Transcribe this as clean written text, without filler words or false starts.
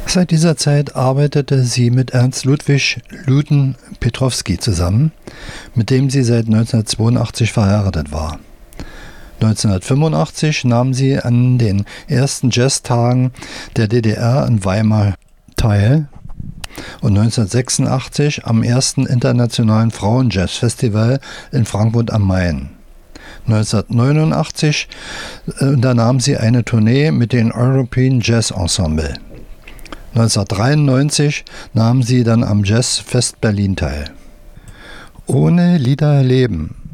Seit dieser Zeit arbeitete sie mit Ernst Ludwig Luden-Petrowski zusammen, mit dem sie seit 1982 verheiratet war. 1985 nahm sie an den ersten Jazztagen der DDR in Weimar teil und 1986 am ersten Internationalen Frauenjazz-Festival in Frankfurt am Main. 1989 unternahm sie eine Tournee mit dem European Jazz Ensemble. 1993 nahm sie dann am Jazzfest Berlin teil. Ohne Lieder leben.